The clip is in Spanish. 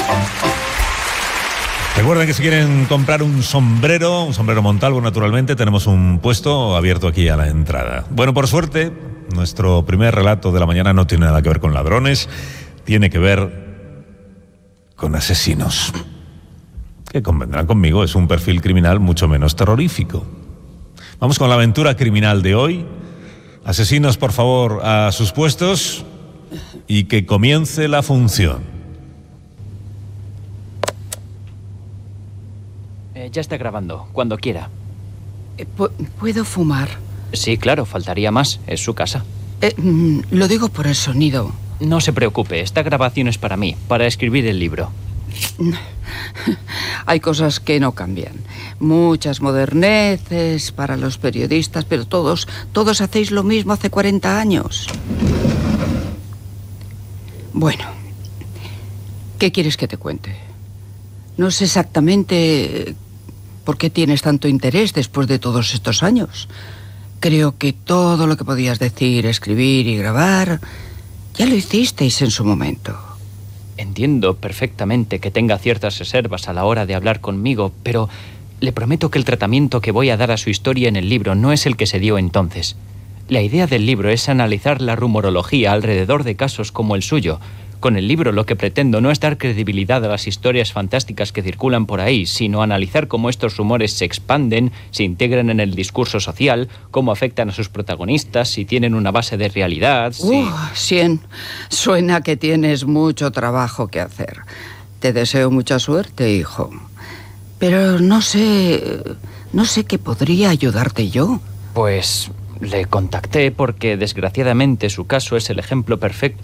Recuerden que si quieren comprar un sombrero Montalvo, naturalmente, tenemos un puesto abierto aquí a la entrada. Bueno, por suerte, nuestro primer relato de la mañana no tiene nada que ver con ladrones, tiene que ver con asesinos. Que convendrán conmigo, es un perfil criminal mucho menos terrorífico. Vamos con la aventura criminal de hoy. Asesinos, por favor, a sus puestos y que comience la función. Ya está grabando, cuando quiera. ¿Puedo fumar? Sí, claro, faltaría más. Es su casa. Lo digo por el sonido. No se preocupe, esta grabación es para mí, para escribir el libro. Hay cosas que no cambian. Muchas moderneces para los periodistas, pero todos hacéis lo mismo hace 40 años. Bueno, ¿qué quieres que te cuente? No sé exactamente por qué tienes tanto interés después de todos estos años. Creo que todo lo que podías decir, escribir y grabar, ya lo hicisteis en su momento. Entiendo perfectamente que tenga ciertas reservas a la hora de hablar conmigo, pero le prometo que el tratamiento que voy a dar a su historia en el libro no es el que se dio entonces. La idea del libro es analizar la rumorología alrededor de casos como el suyo. Con el libro lo que pretendo no es dar credibilidad a las historias fantásticas que circulan por ahí, sino analizar cómo estos rumores se expanden, se integran en el discurso social, cómo afectan a sus protagonistas, si tienen una base de realidad, si... Sien, suena que tienes mucho trabajo que hacer. Te deseo mucha suerte, hijo. Pero no sé qué podría ayudarte yo. Pues le contacté porque desgraciadamente su caso es el ejemplo perfecto